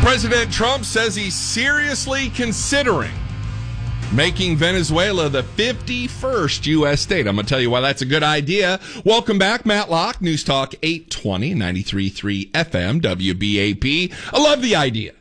President Trump says he's seriously considering making Venezuela the 51st U.S. state. I'm going to tell you why that's a good idea. Welcome back, Matt Locke, News Talk 820, 93.3 FM, WBAP. I love the idea.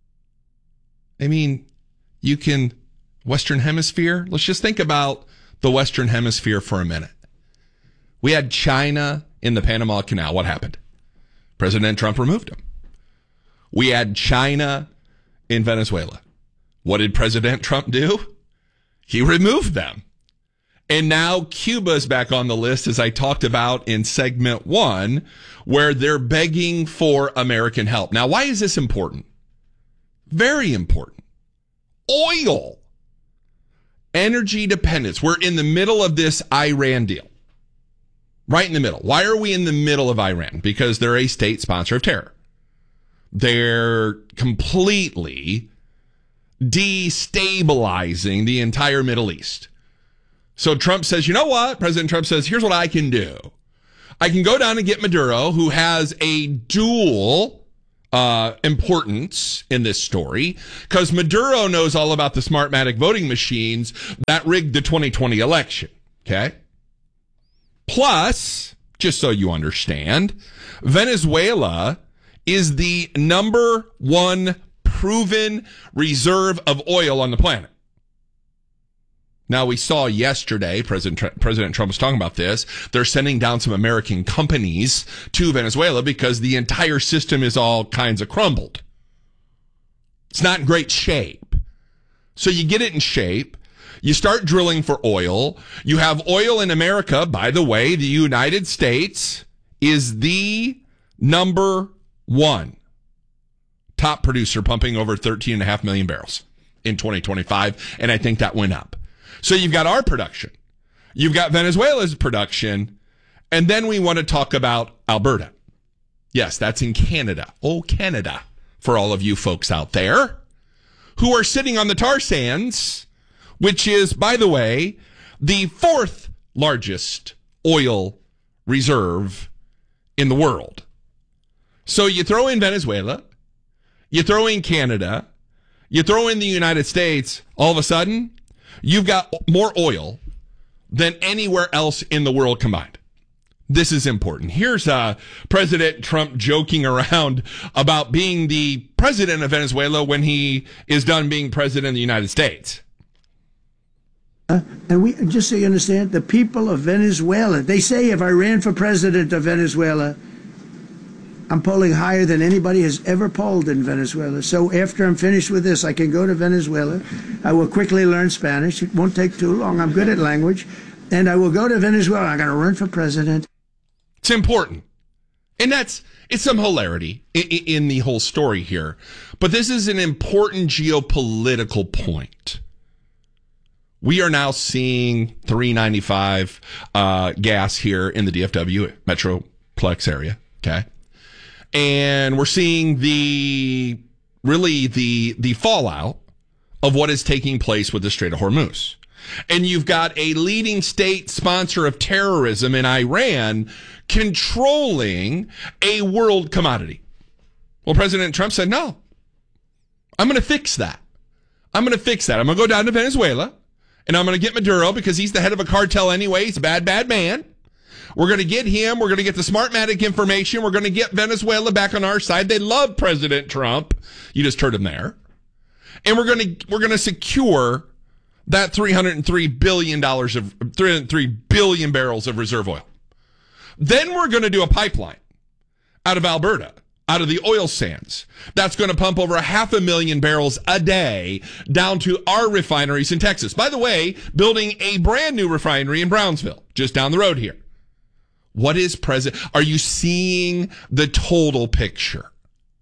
I mean, you can, Western Hemisphere, let's just think about the Western Hemisphere for a minute. We had China in the Panama Canal. What happened? President Trump removed him. We had China in Venezuela. What did President Trump do? He removed them. And now Cuba's back on the list, as I talked about in segment 1, where they're begging for American help. Now, why is this important? Very important. Oil. Energy dependence. We're in the middle of this Iran deal. Right in the middle. Why are we in the middle of Iran? Because they're a state sponsor of terror. They're completely destabilizing the entire Middle East. So Trump says, you know what? President Trump says, here's what I can do. I can go down and get Maduro, who has a dual importance in this story, because Maduro knows all about the Smartmatic voting machines that rigged the 2020 election. Okay? Plus, just so you understand, Venezuela is the number one proven reserve of oil on the planet. Now, we saw yesterday, President Trump was talking about this. They're sending down some American companies to Venezuela because the entire system is all kinds of crumbled. It's not in great shape. So you get it in shape. You start drilling for oil. You have oil in America. By the way, the United States is the number one top producer, pumping over 13.5 million barrels in 2025. And I think that went up. So you've got our production. You've got Venezuela's production. And then we want to talk about Alberta. Yes, that's in Canada. Oh, Canada. For all of you folks out there who are sitting on the tar sands, which is, by the way, the 4th largest oil reserve in the world. So you throw in Venezuela, you throw in Canada, you throw in the United States, all of a sudden, you've got more oil than anywhere else in the world combined. This is important. Here's President Trump joking around about being the president of Venezuela when he is done being president of the United States. And we, just so you understand, the people of Venezuela, they say if I ran for president of Venezuela, I'm polling higher than anybody has ever polled in Venezuela. So after I'm finished with this, I can go to Venezuela. I will quickly learn Spanish. It won't take too long. I'm good at language. And I will go to Venezuela. I'm going to run for president. It's important. And it's some hilarity in the whole story here. But this is an important geopolitical point. We are now seeing $3.95 gas here in the DFW Metroplex area. Okay. And we're seeing the fallout of what is taking place with the Strait of Hormuz. And you've got a leading state sponsor of terrorism in Iran controlling a world commodity. Well, President Trump said, no, I'm going to fix that. I'm going to go down to Venezuela and I'm going to get Maduro because he's the head of a cartel anyway. He's a bad, bad man. We're going to get him. We're going to get the Smartmatic information. We're going to get Venezuela back on our side. They love President Trump. You just heard him there. And we're going to secure that $303 billion barrels of reserve oil. Then we're going to do a pipeline out of Alberta, out of the oil sands. That's going to pump over 500,000 barrels a day down to our refineries in Texas. By the way, building a brand new refinery in Brownsville, just down the road here. What is are you seeing the total picture?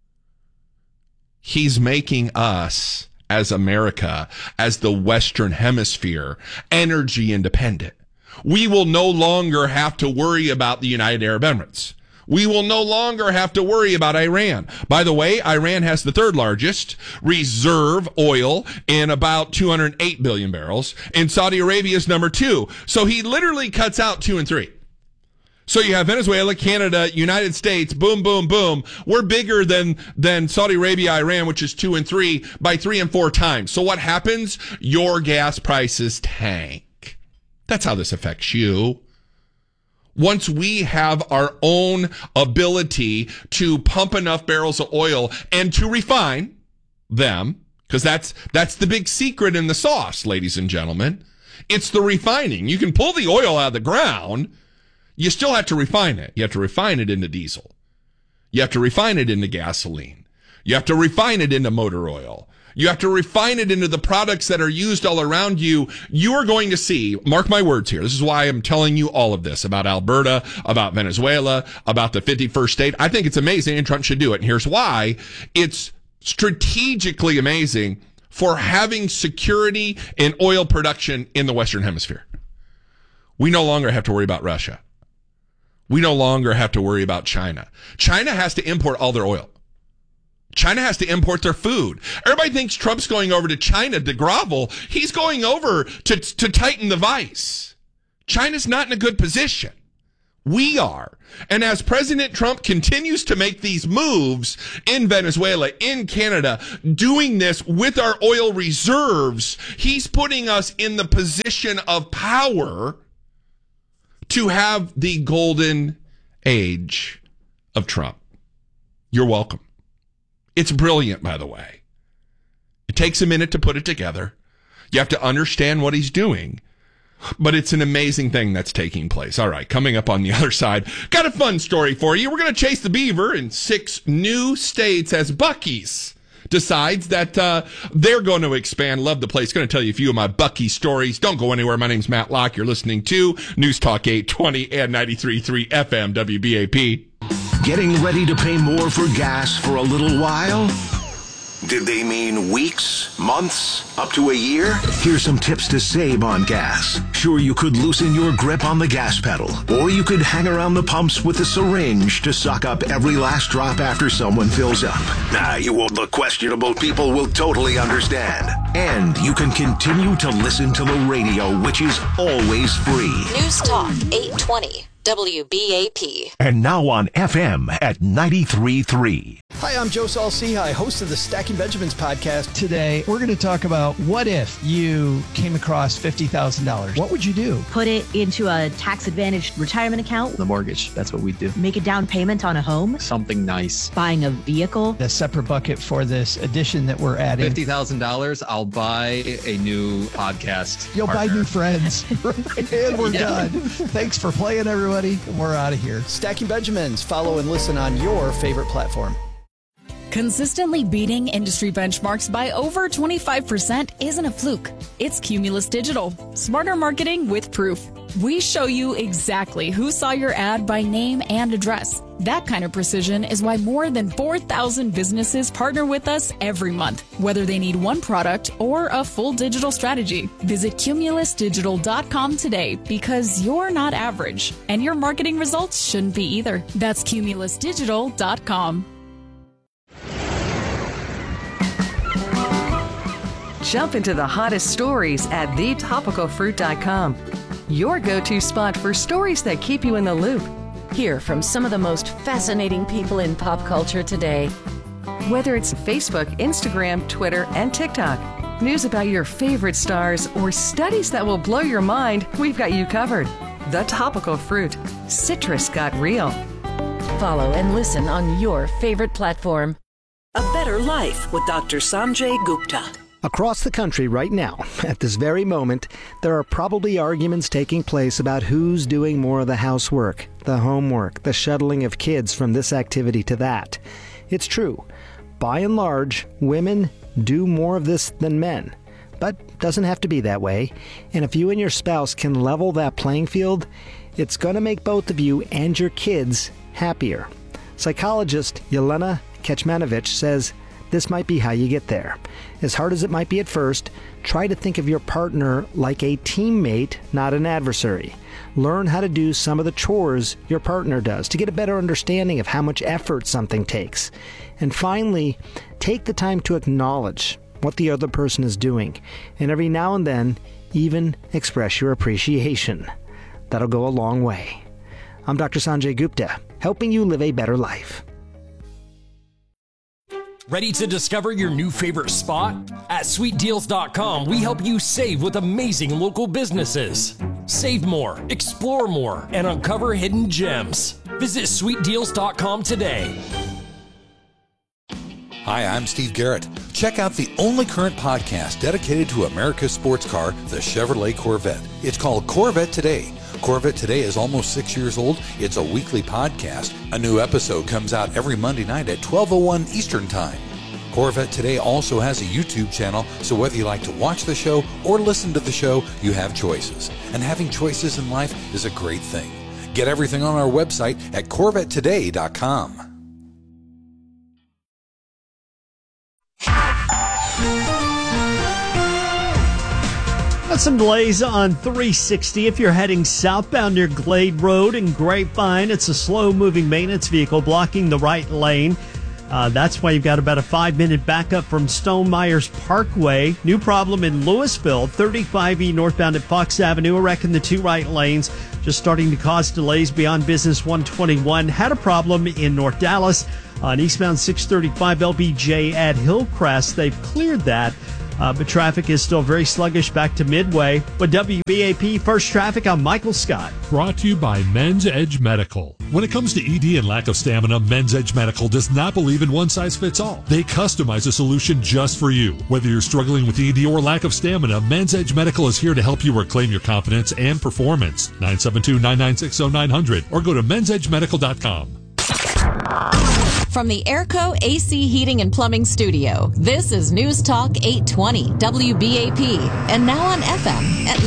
He's making us, as America, as the Western Hemisphere, energy independent. We will no longer have to worry about the United Arab Emirates. We will no longer have to worry about Iran. By the way, Iran has the 3rd largest reserve oil in about 208 billion barrels, and Saudi Arabia is number 2. So he literally cuts out 2 and 3. So you have Venezuela, Canada, United States, boom, boom, boom. We're bigger than Saudi Arabia, Iran, which is 2 and 3, by 3 and 4 times. So what happens? Your gas prices tank. That's how this affects you. Once we have our own ability to pump enough barrels of oil and to refine them, because that's the big secret in the sauce, ladies and gentlemen. It's the refining. You can pull the oil out of the ground. You still have to refine it. You have to refine it into diesel. You have to refine it into gasoline. You have to refine it into motor oil. You have to refine it into the products that are used all around you. You are going to see, mark my words here, this is why I'm telling you all of this about Alberta, about Venezuela, about the 51st state. I think it's amazing and Trump should do it. And here's why. It's strategically amazing for having security in oil production in the Western Hemisphere. We no longer have to worry about Russia. We no longer have to worry about China. China has to import all their oil. China has to import their food. Everybody thinks Trump's going over to China to grovel. He's going over to tighten the vice. China's not in a good position. We are. And as President Trump continues to make these moves in Venezuela, in Canada, doing this with our oil reserves, he's putting us in the position of power to have the golden age of Trump. You're welcome. It's brilliant, by the way. It takes a minute to put it together. You have to understand what he's doing. But it's an amazing thing that's taking place. All right, coming up on the other side, got a fun story for you. We're going to chase the beaver in 6 new states as Buc-ee's decides that they're going to expand. Love the place. Going to tell you a few of my Buc-ee stories. Don't go anywhere. My name's Matt Locke. You're listening to News Talk 820 and 93.3 FM WBAP. Getting ready to pay more for gas for a little while? Did they mean weeks, months, up to a year? Here's some tips to save on gas. Sure, you could loosen your grip on the gas pedal, or you could hang around the pumps with a syringe to suck up every last drop after someone fills up. You won't look questionable. People will totally understand. And you can continue to listen to the radio, which is always free. News Talk 820. WBAP. And now on FM at 93.3. Hi, I'm Joe Saul-Sehy, host of the Stacking Benjamins podcast. Today, we're going to talk about what if you came across $50,000. What would you do? Put it into a tax-advantaged retirement account. The mortgage, that's what we do. Make a down payment on a home. Something nice. Buying a vehicle. A separate bucket for this addition that we're adding. $50,000, I'll buy a new podcast You'll partner. buy new friends. And we're done. Thanks for playing, everybody. We're out of here. Stacking Benjamins. Follow and listen on your favorite platform. Consistently beating industry benchmarks by over 25% isn't a fluke. It's Cumulus Digital. Smarter marketing with proof. We show you exactly who saw your ad by name and address. That kind of precision is why more than 4,000 businesses partner with us every month, whether they need one product or a full digital strategy. Visit cumulusdigital.com today because you're not average, and your marketing results shouldn't be either. That's cumulusdigital.com. Jump into the hottest stories at thetopicalfruit.com. Your go-to spot for stories that keep you in the loop. Hear from some of the most fascinating people in pop culture today. Whether it's Facebook, Instagram, Twitter, and TikTok, news about your favorite stars, or studies that will blow your mind, we've got you covered. The Topical Fruit. Citrus got real. Follow and listen on your favorite platform. A Better Life with Dr. Sanjay Gupta. Across the country right now, at this very moment, there are probably arguments taking place about who's doing more of the housework, the homework, the shuttling of kids from this activity to that. It's true. By and large, women do more of this than men. But doesn't have to be that way. And if you and your spouse can level that playing field, it's going to make both of you and your kids happier. Psychologist Yelena Kecmanovic says this might be how you get there. As hard as it might be at first, try to think of your partner like a teammate, not an adversary. Learn how to do some of the chores your partner does to get a better understanding of how much effort something takes. And finally, take the time to acknowledge what the other person is doing, and every now and then, even express your appreciation. That'll go a long way. I'm Dr. Sanjay Gupta, helping you live a better life. Ready to discover your new favorite spot? At sweetdeals.com, we help you save with amazing local businesses. Save more, explore more, and uncover hidden gems. Visit sweetdeals.com today. Hi, I'm Steve Garrett. Check out the only current podcast dedicated to America's sports car, the Chevrolet Corvette. It's called Corvette Today. Corvette Today is almost 6 years old. It's a weekly podcast. A new episode comes out every Monday night at 12:01 Eastern Time. Corvette Today also has a YouTube channel, so whether you like to watch the show or listen to the show, you have choices. And having choices in life is a great thing. Get everything on our website at CorvetteToday.com. Got some delays on 360 if you're heading southbound near Glade Road and Grapevine. It's a slow-moving maintenance vehicle blocking the right lane. That's why you've got about a 5-minute backup from Stone Myers Parkway. New problem in Louisville, 35E northbound at Fox Avenue. A wreck in the two right lanes, just starting to cause delays beyond Business 121. Had a problem in North Dallas on eastbound 635 LBJ at Hillcrest. They've cleared that. But traffic is still very sluggish back to Midway. With WBAP First Traffic, I'm Michael Scott. Brought to you by Men's Edge Medical. When it comes to ED and lack of stamina, Men's Edge Medical does not believe in one size fits all. They customize a solution just for you. Whether you're struggling with ED or lack of stamina, Men's Edge Medical is here to help you reclaim your confidence and performance. 972-996-0900 or go to mensedgemedical.com. From the Airco AC Heating and Plumbing Studio, this is News Talk 820 WBAP, and now on FM at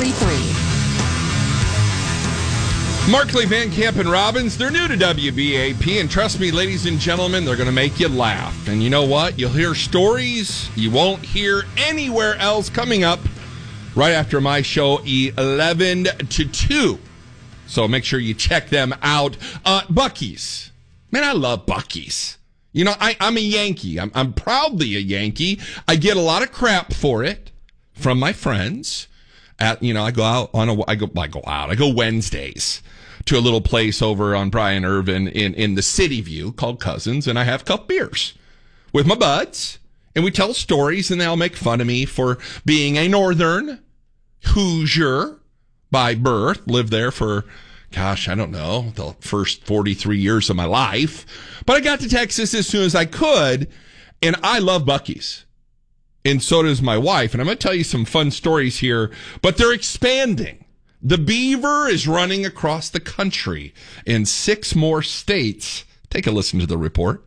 93.3. Markley, Van Camp, and Robbins, they're new to WBAP, and trust me, ladies and gentlemen, they're going to make you laugh. And you know what? You'll hear stories you won't hear anywhere else coming up right after my show, 11 to 2. So make sure you check them out. Buc-ee's. Man, I love Buc-ee's. You know, I'm a Yankee. I'm proudly a Yankee. I get a lot of crap for it from my friends. I go Wednesdays to a little place over on Bryan Irvin in the City View called Cousins, and I have a couple beers with my buds, and we tell stories, and they all make fun of me for being a Northern Hoosier by birth. Lived there for, gosh, I don't know, the first 43 years of my life. But I got to Texas as soon as I could, and I love Buc-ee's. And so does my wife. And I'm going to tell you some fun stories here, but they're expanding. The Beaver is running across the country in 6 more states. Take a listen to the report.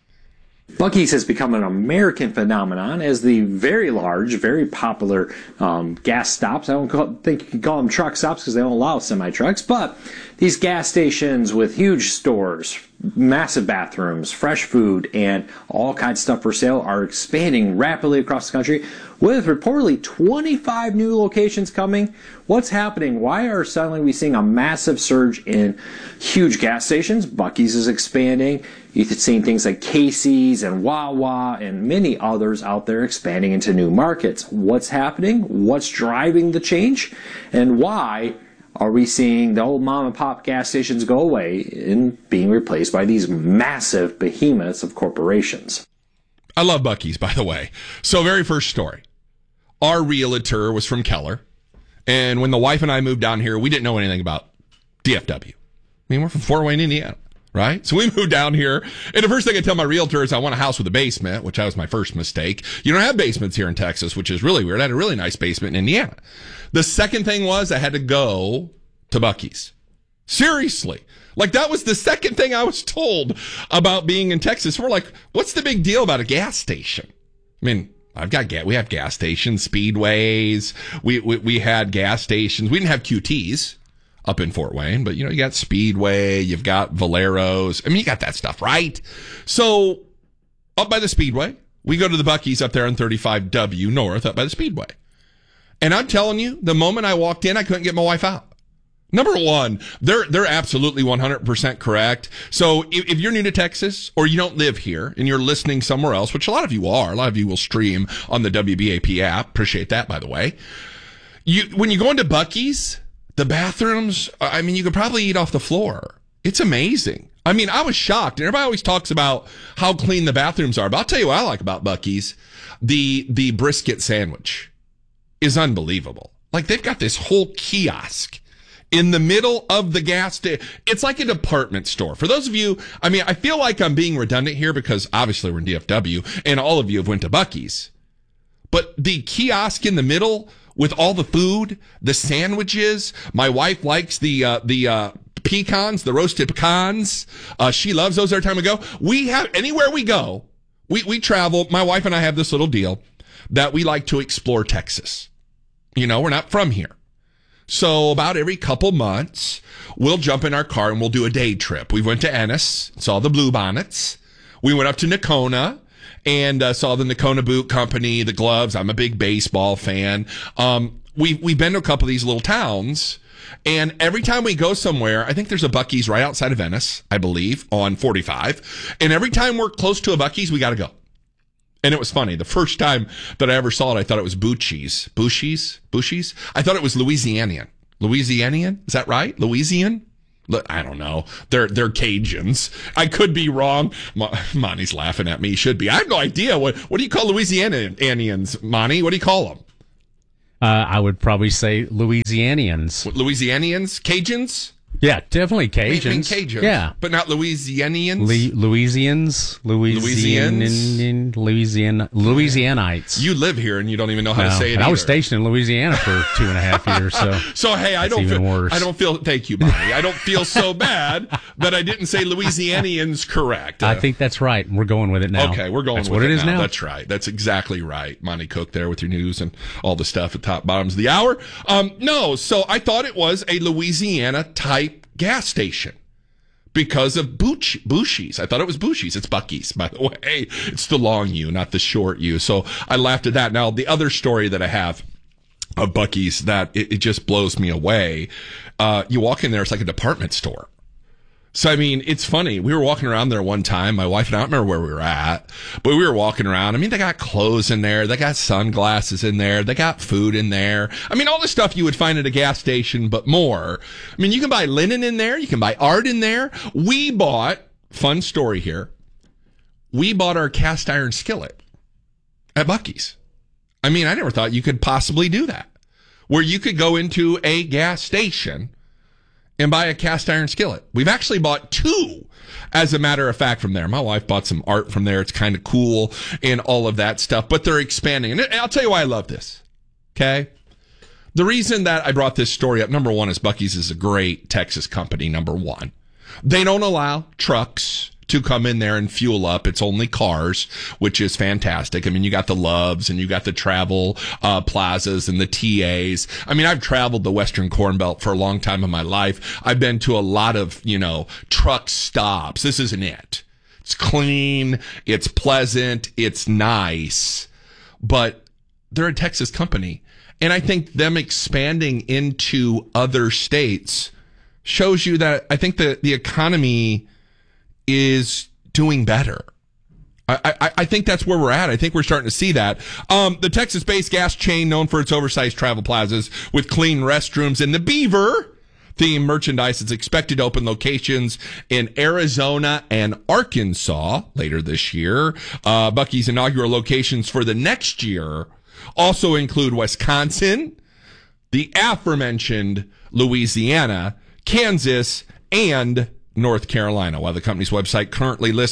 Buc-ee's has become an American phenomenon as the very large, very popular gas stops. I don't think you can call them truck stops because they don't allow semi-trucks, but these gas stations with huge stores, massive bathrooms, fresh food, and all kinds of stuff for sale are expanding rapidly across the country with reportedly 25 new locations coming. What's happening? Why are suddenly we seeing a massive surge in huge gas stations? Buc-ee's is expanding. You've seen things like Casey's and Wawa and many others out there expanding into new markets. What's happening? What's driving the change? And why are we seeing the old mom and pop gas stations go away and being replaced by these massive behemoths of corporations? I love Buc-ee's, by the way. So, very first story. Our realtor was from Keller. And when the wife and I moved down here, we didn't know anything about DFW. I mean, we're from Fort Wayne, Indiana, right? So we moved down here. And the first thing I tell my realtor is I want a house with a basement, which was my first mistake. You don't have basements here in Texas, which is really weird. I had a really nice basement in Indiana. The second thing was I had to go to Buc-ee's. Seriously. Like, that was the second thing I was told about being in Texas. We're like, what's the big deal about a gas station? I mean, we have gas stations, Speedways. We had gas stations. We didn't have QTs up in Fort Wayne, but you got Speedway, you've got Valeros. I mean, you got that stuff, right? So up by the Speedway, we go to the Buc-ee's up there on 35W North, up by the Speedway. And I'm telling you, the moment I walked in, I couldn't get my wife out. Number one, they're absolutely 100% correct. So if you're new to Texas or you don't live here and you're listening somewhere else, which a lot of you are, a lot of you will stream on the WBAP app. Appreciate that, by the way. When you go into Buc-ee's, The bathrooms, I mean, you could probably eat off the floor. It's amazing. I mean, I was shocked. And everybody always talks about how clean the bathrooms are. But I'll tell you what I like about Buc-ee's. The brisket sandwich is unbelievable. Like, they've got this whole kiosk in the middle of the gas station. It's like a department store. For those of you, I mean, I feel like I'm being redundant here because obviously we're in DFW and all of you have went to Buc-ee's. But the kiosk in the middle with all the food, the sandwiches, my wife likes the pecans, the roasted pecans. She loves those every time we go. We have, anywhere we go, we travel. My wife and I have this little deal that we like to explore Texas. You know, we're not from here. So about every couple months, we'll jump in our car and we'll do a day trip. We went to Ennis, saw the Bluebonnets. We went up to Nocona and saw the Nocona Boot Company, the gloves. I'm a big baseball fan. We've been to a couple of these little towns. And every time we go somewhere, I think there's a Buc-ee's right outside of Venice, I believe, on 45. And every time we're close to a Buc-ee's, we got to go. And it was funny. The first time that I ever saw it, I thought it was Bucci's. Bucci's? I thought it was Louisianian. Louisianian? Is that right? Louisian? I don't know. They're Cajuns. I could be wrong. Monty's laughing at me. He should be. I have no idea. What do you call Louisianians, Monty? What do you call them? I would probably say Louisianians. Louisianians? Cajuns? Yeah, definitely Cajuns. I mean Cajuns. Yeah. But not Louisianians? Louisianites. You live here and you don't even know how to say it. And I was stationed in Louisiana for 2.5 years, so. So hey, I don't feel thank you, Bonnie. I don't feel so bad that I didn't say Louisianians correct. I think that's right. We're going with it now. Okay, we're going that's with what it is now. That's right. That's exactly right. Monty Cook there with your news and all the stuff at top bottoms of the hour. No, so I thought it was a Louisiana type gas station because of Bucci's. I thought it was Bucci's. It's Buc-ee's, by the way. It's the long U, not the short U. So I laughed at that. Now, the other story that I have of Buc-ee's that it just blows me away. You walk in there, it's like a department store. So, I mean, it's funny. We were walking around there one time. My wife and I don't remember where we were at, but we were walking around. I mean, they got clothes in there. They got sunglasses in there. They got food in there. I mean, all the stuff you would find at a gas station, but more. I mean, you can buy linen in there. You can buy art in there. We bought, fun story here, we bought our cast iron skillet at Buc-ee's. I mean, I never thought you could possibly do that, where you could go into a gas station and buy a cast iron skillet. We've actually bought 2, as a matter of fact, from there. My wife bought some art from there. It's kind of cool and all of that stuff, but they're expanding. And I'll tell you why I love this. Okay? The reason that I brought this story up, number one, is Buc-ee's is a great Texas company, number one. They don't allow trucks to come in there and fuel up. It's only cars, which is fantastic. I mean, you got the Loves and you got the Travel Plazas and the TAs. I mean, I've traveled the Western Corn Belt for a long time in my life. I've been to a lot of, truck stops. This isn't it. It's clean. It's pleasant. It's nice. But they're a Texas company. And I think them expanding into other states shows you that I think that the economy is doing better. I think that's where we're at. I think we're starting to see that. The Texas-based gas chain known for its oversized travel plazas with clean restrooms and the Beaver themed merchandise is expected to open locations in Arizona and Arkansas later this year. Buc-ee's inaugural locations for the next year also include Wisconsin, the aforementioned Louisiana, Kansas, and North Carolina, while the company's website currently lists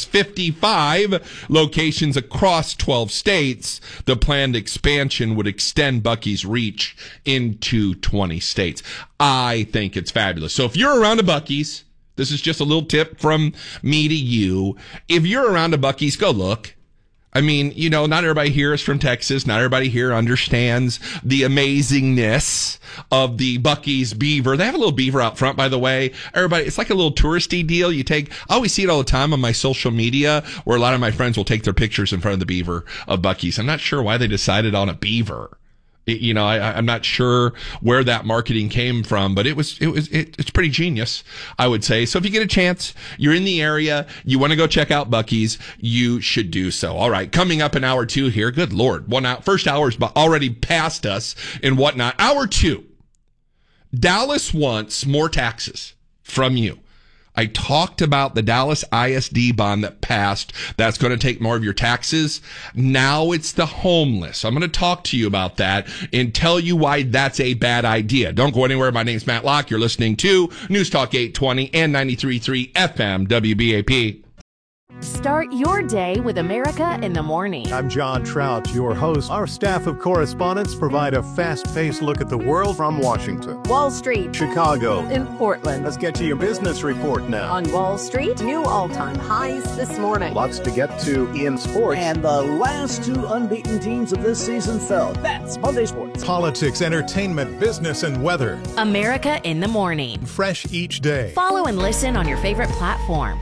55 locations across 12 states. The planned expansion would extend Buc-ee's reach into 20 states. I think it's fabulous. So if you're around a Buc-ee's, this is just a little tip from me to you. If you're around a Buc-ee's, go look. I mean, not everybody here is from Texas. Not everybody here understands the amazingness of the Buc-ee's Beaver. They have a little beaver out front, by the way. Everybody, it's like a little touristy deal. I always see it all the time on my social media where a lot of my friends will take their pictures in front of the Beaver of Buc-ee's. I'm not sure why they decided on a beaver. I'm not sure where that marketing came from, but it's pretty genius, I would say. So if you get a chance, you're in the area, you want to go check out Buc-ee's, you should do so. All right. Coming up in hour 2 here. Good Lord. First hour's already past us and whatnot. Hour 2. Dallas wants more taxes from you. I talked about the Dallas ISD bond that passed. That's going to take more of your taxes. Now it's the homeless. I'm going to talk to you about that and tell you why that's a bad idea. Don't go anywhere. My name's Matt Locke. You're listening to News Talk 820 and 93.3 FM WBAP. Start your day with America in the Morning. I'm John Trout, your host. Our staff of correspondents provide a fast-paced look at the world from Washington, Wall Street, Chicago, in Portland. Let's get to your business report now. On Wall Street, new all-time highs this morning. Lots to get to in sports. And the last two unbeaten teams of this season fell. That's Monday Sports. Politics, entertainment, business, and weather. America in the Morning. Fresh each day. Follow and listen on your favorite platform.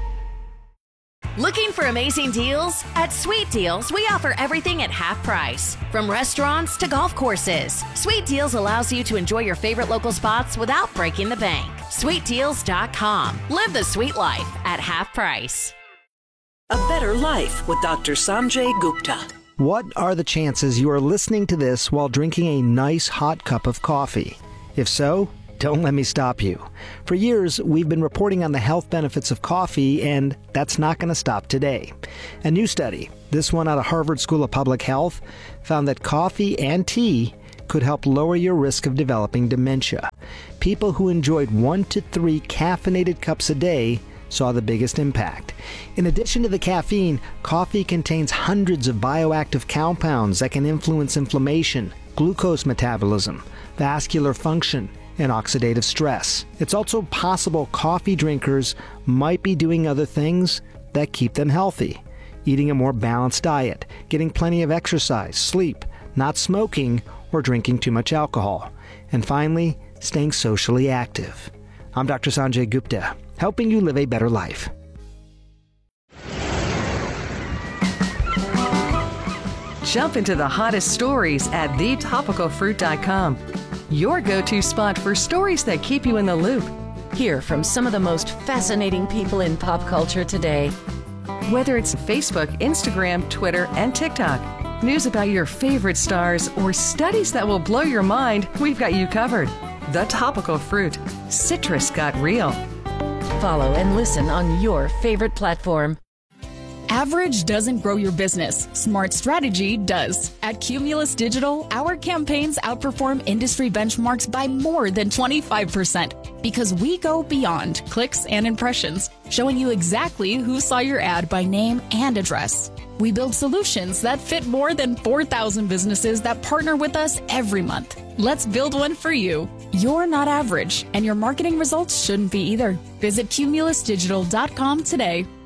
Looking for amazing deals? At Sweet Deals, we offer everything at half price. From restaurants to golf courses, Sweet Deals allows you to enjoy your favorite local spots without breaking the bank. SweetDeals.com. Live the sweet life at half price. A Better Life with Dr. Sanjay Gupta. What are the chances you are listening to this while drinking a nice hot cup of coffee? If so, don't let me stop you. For years, we've been reporting on the health benefits of coffee, and that's not going to stop today. A new study, this one out of Harvard School of Public Health, found that coffee and tea could help lower your risk of developing dementia. People who enjoyed 1 to 3 caffeinated cups a day saw the biggest impact. In addition to the caffeine, coffee contains hundreds of bioactive compounds that can influence inflammation, glucose metabolism, vascular function, and oxidative stress. It's also possible coffee drinkers might be doing other things that keep them healthy. Eating a more balanced diet, getting plenty of exercise, sleep, not smoking, or drinking too much alcohol. And finally, staying socially active. I'm Dr. Sanjay Gupta, helping you live a better life. Jump into the hottest stories at thetopicalfruit.com. Your go-to spot for stories that keep you in the loop. Hear from some of the most fascinating people in pop culture today. Whether it's Facebook, Instagram, Twitter, and TikTok, news about your favorite stars, or studies that will blow your mind, we've got you covered. The Topical Fruit. Citrus got real. Follow and listen on your favorite platform. Average doesn't grow your business. Smart strategy does. At Cumulus Digital, our campaigns outperform industry benchmarks by more than 25% because we go beyond clicks and impressions, showing you exactly who saw your ad by name and address. We build solutions that fit more than 4,000 businesses that partner with us every month. Let's build one for you. You're not average, and your marketing results shouldn't be either. Visit cumulusdigital.com today.